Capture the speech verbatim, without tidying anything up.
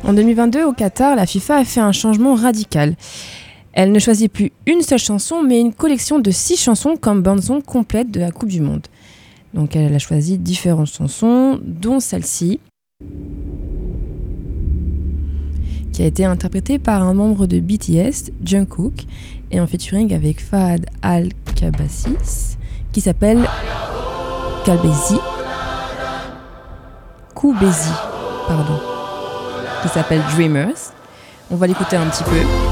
En deux mille vingt-deux, au Qatar, la FIFA a fait un changement radical. Elle ne choisit plus une seule chanson, mais une collection de six chansons comme bande-son complète de la Coupe du Monde. Donc elle a choisi différentes chansons, dont celle-ci, qui a été interprétée par un membre de B T S, Jungkook, et en featuring avec Fahad Al-Kabassis, qui s'appelle Kalbezi. Koubezi, pardon, qui s'appelle Dreamers. On va l'écouter un petit peu.